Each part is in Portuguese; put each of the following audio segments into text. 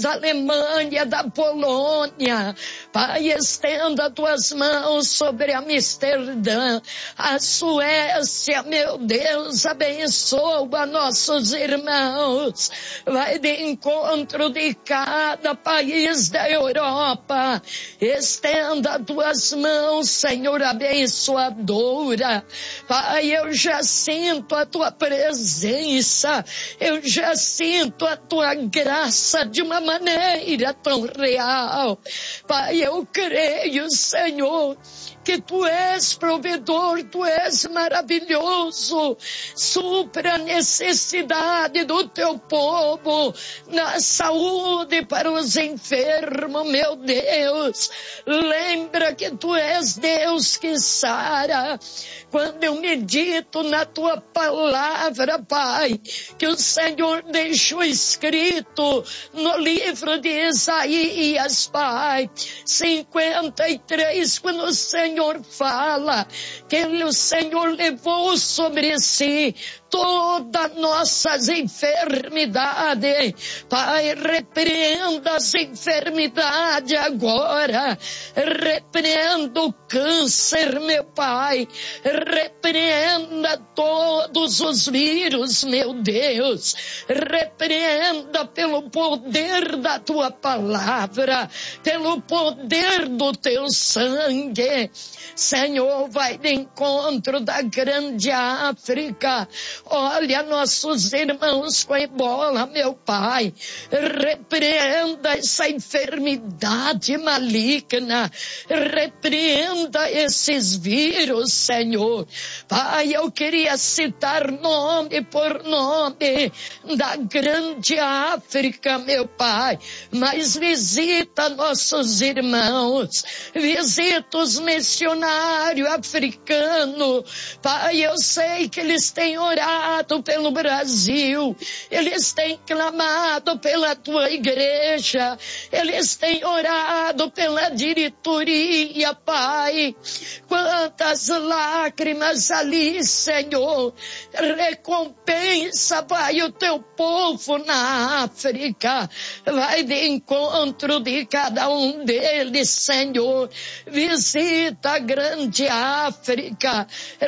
da Alemanha, da Polônia. Pai, estenda tuas mãos sobre Amsterdã, a Suécia, meu Deus, abençoa nossos irmãos. Vai de encontro de cada país da Europa. Estenda tuas mãos, Senhor, abençoadora. Pai, eu já sinto a tua presença, eu já sinto a tua graça de uma maneira tão real. Pai, eu creio, Senhor, que tu és provedor, tu és maravilhoso. Supra a necessidade do teu povo, na saúde para os enfermos, meu Deus. Lembra que tu és Deus que sara. Quando eu medito na tua palavra, Pai, que o Senhor deixou escrito no livro de Isaías, Pai, 53, quando o Senhor fala que o Senhor levou sobre si todas nossas enfermidades. Pai, repreenda as enfermidades agora. Repreenda o câncer, meu Pai. Repreenda todos os vírus, meu Deus. Repreenda pelo poder da tua palavra, pelo poder do teu sangue. Senhor, vai de encontro da grande África. Olha nossos irmãos com ebola, meu Pai. Repreenda essa enfermidade maligna. Repreenda esses vírus, Senhor. Pai, eu queria citar nome por nome da grande África, meu Pai. Mas visita nossos irmãos. Visita os missionários africanos. Pai, eu sei que eles têm orado pelo Brasil, eles têm clamado pela tua igreja, eles têm orado pela diretoria, Pai. Quantas lágrimas ali, Senhor. Recompensa, Pai, o teu povo na África. Vai de encontro de cada um deles, Senhor. Visita a grande África.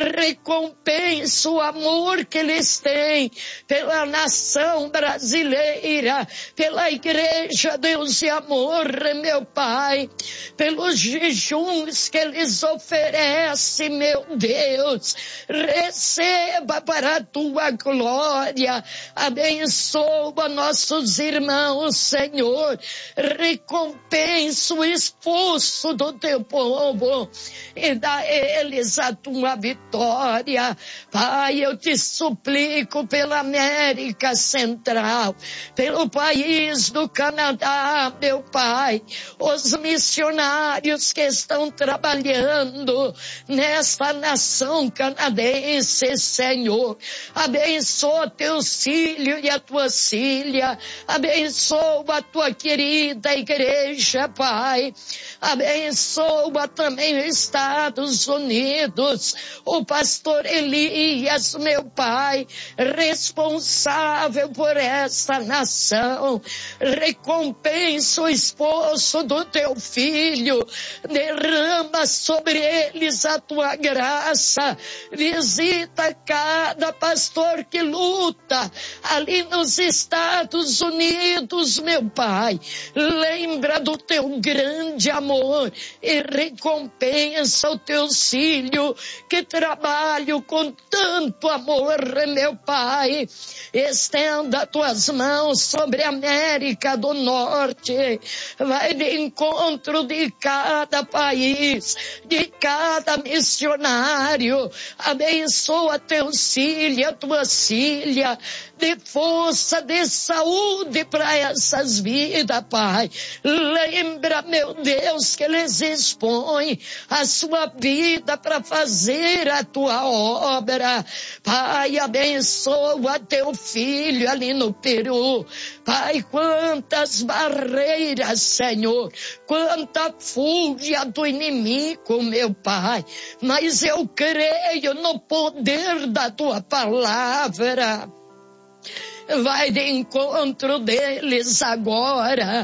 Recompensa o amor que eles têm pela nação brasileira, pela igreja Deus e Amor, meu Pai, pelos jejuns que eles oferecem, meu Deus. Receba para a tua glória. Abençoa nossos irmãos, Senhor. Recompensa o esforço do teu povo e dá a eles a tua vitória. Pai, eu te suplico pela América Central, pelo país do Canadá, meu Pai, os missionários que estão trabalhando nesta nação canadense, Senhor. Abençoa teus filhos e a tua filha. Abençoa a tua querida igreja, Pai. Abençoa também os Estados Unidos, o pastor Elias, meu Pai, responsável por esta nação. Recompensa o esforço do teu filho. Derrama sobre eles a tua graça. Visita cada pastor que luta ali nos Estados Unidos, meu Pai. Lembra do teu grande amor e recompensa o teu filho que trabalha com tanto amor, meu Pai. Estenda tuas mãos sobre a América do Norte. Vai de encontro de cada país, de cada missionário. Abençoa teus filhos, a tua filha. Dê força, dê saúde para essas vidas, Pai. Lembra, meu Deus, que eles expõem a sua vida para fazer a tua obra. Pai, abençoa teu filho ali no Peru. Pai, quantas barreiras, Senhor, quanta fúria do inimigo, meu Pai. Mas eu creio no poder da tua palavra. Vai de encontro deles agora.